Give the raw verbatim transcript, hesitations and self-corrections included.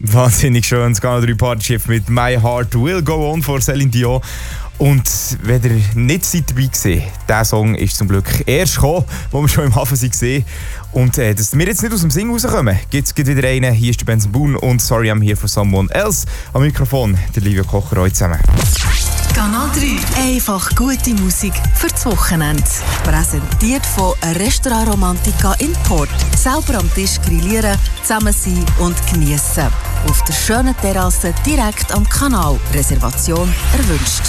Wahnsinnig schön, das Kanal drei Partyschiff mit «My Heart Will Go On» von Céline Dion. Und wenn ihr nicht seid dabei gewesen, dieser Song ist zum Glück erst gekommen, wo wir schon im Hafen waren. Und äh, dass wir jetzt nicht aus dem Singen rauskommen, gibt es wieder einen. Hier ist der Benson Boone und «Sorry, I'm Here for Someone Else». Am Mikrofon der Livia Kocher, heute zusammen. Kanal drei. Einfach gute Musik für das Wochenende. Präsentiert von Restaurant Romantica in Port. Selber am Tisch grillieren, zusammen sein und geniessen. Auf der schönen Terrasse direkt am Kanal. Reservation erwünscht.